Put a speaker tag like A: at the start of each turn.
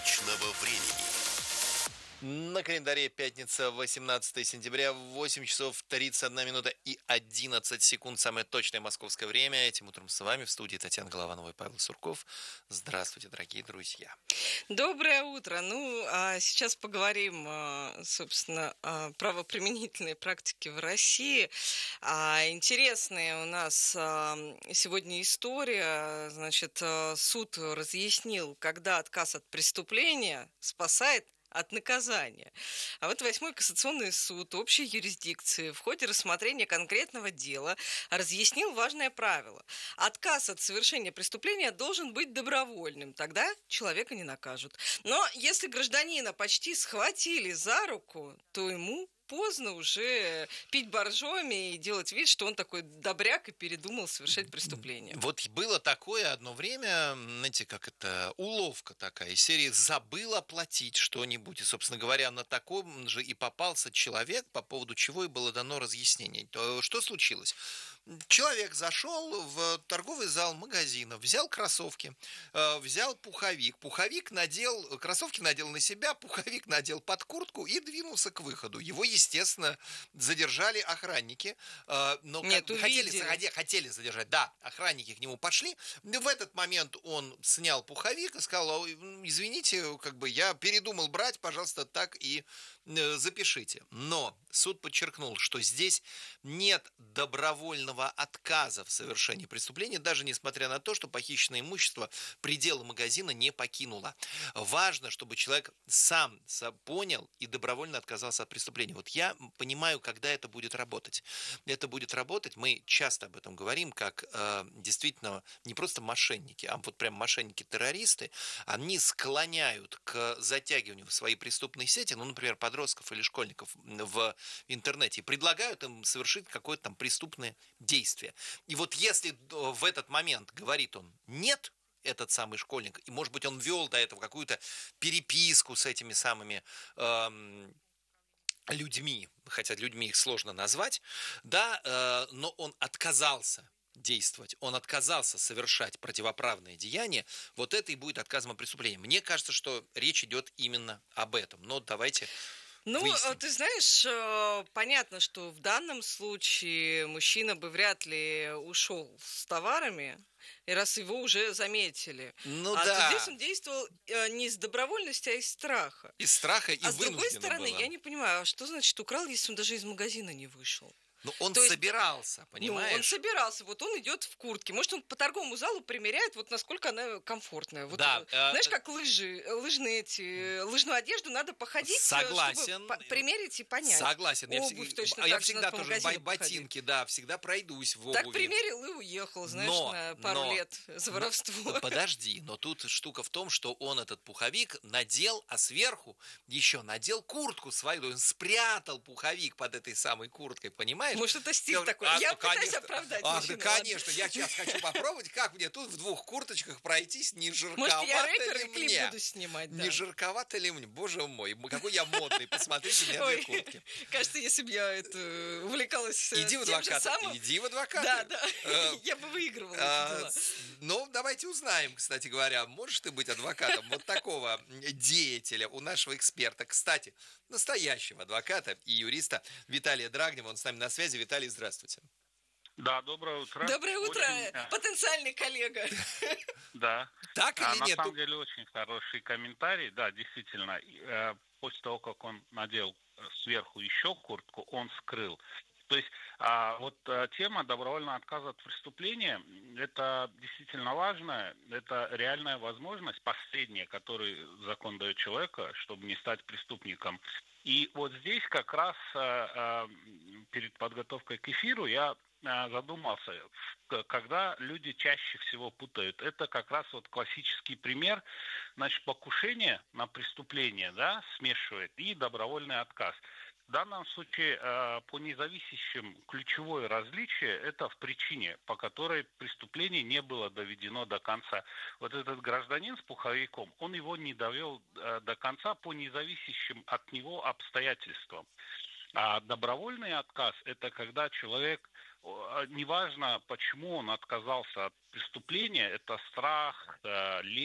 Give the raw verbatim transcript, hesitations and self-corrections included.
A: личного времени.
B: На календаре пятница, восемнадцатое сентября, восемь часов тридцать одна минута и одиннадцать секунд. Самое точное московское время. Этим утром с вами в студии Татьяна Голованова и Павел Сурков. Здравствуйте, дорогие друзья.
C: Доброе утро. Ну, а сейчас поговорим, а, собственно, о правоприменительной практике в России. А, Интересная у нас а, сегодня история. Значит, а, суд разъяснил, когда отказ от преступления спасает от наказания. А вот Восьмой кассационный суд общей юрисдикции в ходе рассмотрения конкретного дела разъяснил важное правило. Отказ от совершения преступления должен быть добровольным, тогда человека не накажут. Но если гражданина почти схватили за руку, то ему поздно уже пить боржоми и делать вид, что он такой добряк и передумал совершать преступление.
B: Вот было такое одно время, знаете, как это, уловка такая, из серии «забыл оплатить что-нибудь». И, собственно говоря, на таком же и попался человек, по поводу чего и было дано разъяснение. То, что случилось? Человек зашел в торговый зал магазина, взял кроссовки, э, взял пуховик. Пуховик надел, кроссовки надел на себя, пуховик надел под куртку и двинулся к выходу. Его, естественно, задержали охранники. э, Но
C: Нет,
B: как- хотели,
C: увидели.
B: заходи- хотели задержать. Да, охранники к нему пошли. В этот момент он снял пуховик и сказал: «Ой, извините, как бы я передумал брать, пожалуйста, так и э, запишите». Но суд подчеркнул, что здесь нет добровольного отказа в совершении преступления, даже несмотря на то, что похищенное имущество пределы магазина не покинуло. Важно, чтобы человек сам са- понял и добровольно отказался от преступления. Вот я понимаю, когда это будет работать. Это будет работать, мы часто об этом говорим, как э, действительно не просто мошенники, а вот прям мошенники-террористы, они склоняют к затягиванию в свои преступные сети, ну, например, подростков или школьников в интернете, и предлагают им совершить какое-то там преступное действие. И вот если в этот момент говорит он «нет», этот самый школьник, и, может быть, он вел до этого какую-то переписку с этими самыми эм, людьми, хотя людьми их сложно назвать, да, э, но он отказался действовать, он отказался совершать противоправное деяние, вот это и будет отказом от преступления. Мне кажется, что речь идет именно об этом. Но давайте
C: Ну,
B: выясним.
C: э, ты знаешь, э, понятно, что в данном случае мужчина бы вряд ли ушел с товарами, и раз его уже заметили.
B: Ну
C: А то здесь
B: да,
C: он действовал э, не из добровольности, а из страха.
B: из страха и
C: А с другой
B: вынуждено
C: стороны,
B: было.
C: я не понимаю, а что значит украл, если он даже из магазина не вышел?
B: Но он
C: То есть,
B: собирался,
C: Ну, он
B: понимаешь?
C: собирался, вот он идет в куртке. Может, он по торговому залу примеряет, вот насколько она комфортная. Вот,
B: Да,
C: э,
B: э,
C: знаешь, как лыжи, э, лыжные эти, э, лыжную одежду надо походить, э,
B: Согласен.
C: чтобы по- примерить и понять.
B: Согласен. Я,
C: Обувь
B: всег-
C: точно
B: а я
C: так же надо
B: всегда
C: по
B: тоже в
C: магазину
B: бо-
C: походить.
B: ботинки, да, всегда пройдусь в
C: Так
B: обуви.
C: примерил и уехал, знаешь,
B: Но,
C: на пару
B: но,
C: лет за
B: но-
C: воровство.
B: подожди, но тут штука в том, что он этот пуховик надел, а сверху еще надел куртку свою, он спрятал пуховик под этой самой курткой, понимаешь?
C: Может, это стиль
B: Я говорю,
C: такой.
B: а,
C: Я
B: ну,
C: пытаюсь
B: конечно.
C: оправдать
B: Ах, да,
C: мужчину, ладно.
B: конечно, я сейчас хочу попробовать, как мне тут в двух курточках пройтись, не
C: Может, я
B: жарковато
C: рэпер
B: ли
C: и клип
B: мне?
C: буду снимать, да.
B: Не жарковато ли мне? Боже мой, какой я модный, посмотрите, у меня
C: Ой,
B: две куртки.
C: кажется, если бы я это, увлекалась э,
B: Иди в
C: тем же
B: адвокаты,
C: самым,
B: иди в адвокаты.
C: да, да,
B: Э,
C: я бы выигрывала эти
B: а,
C: дела.
B: с- Ну, давайте узнаем, кстати говоря, можешь ты быть адвокатом вот такого деятеля у нашего эксперта, кстати, настоящего адвоката и юриста Виталия Драгнева, он с нами на связи. Виталий, здравствуйте.
D: Да, доброе утро.
C: Доброе утро,
D: Очень, э,
C: потенциальный коллега.
D: да.
B: Так
D: А,
B: или
D: на
B: нет?
D: самом
B: Ну,
D: деле очень хороший комментарий. Да, действительно, э, после того, как он надел э, сверху еще куртку, он скрыл. То есть а, вот э, тема добровольного отказа от преступления, это действительно важно, это реальная возможность, последняя, которую закон дает человеку, чтобы не стать преступником. И вот здесь как раз э, э, перед подготовкой к эфиру я э, задумался, в- когда люди чаще всего путают. Это как раз вот классический пример, значит, покушение на преступление, да, смешивает, и добровольный отказ. В данном случае э, по независящим ключевое различие это в причине, по которой преступление не было доведено до конца. Вот этот гражданин с пуховиком, он его не довел э, до конца по независящим от него обстоятельствам. А добровольный отказ – это когда человек, э, неважно почему он отказался от преступления, это страх, э, лень,